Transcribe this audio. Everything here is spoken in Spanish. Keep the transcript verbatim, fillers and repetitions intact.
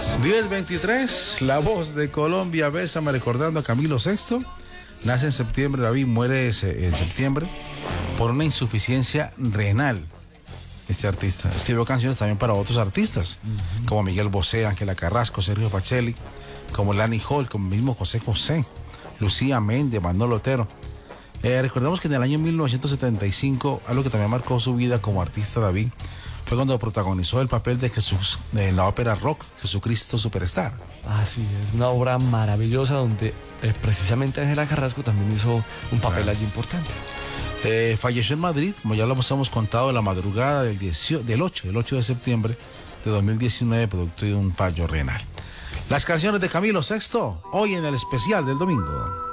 diez veintitrés, la voz de Colombia, Bésame, recordando a Camilo sexto. Nace en septiembre, David muere en septiembre por una insuficiencia renal. Este artista escribió canciones también para otros artistas, uh-huh. como Miguel Bosé, Ángela Carrasco, Sergio Pacelli, como Lani Hall, como el mismo José José, Lucía Méndez, Manolo Otero. Eh, recordemos que en el año mil novecientos setenta y cinco, algo que también marcó su vida como artista, David, fue cuando protagonizó el papel de Jesús en la ópera rock Jesucristo Superstar. Ah, sí, es una obra maravillosa donde eh, precisamente Ángela Carrasco también hizo un papel claro. allí importante. Eh, falleció en Madrid, como ya lo hemos contado, en la madrugada del, dieciocho, del ocho, del ocho de septiembre de dos mil diecinueve, producto de un fallo renal. Las canciones de Camilo sexto, hoy en el especial del domingo.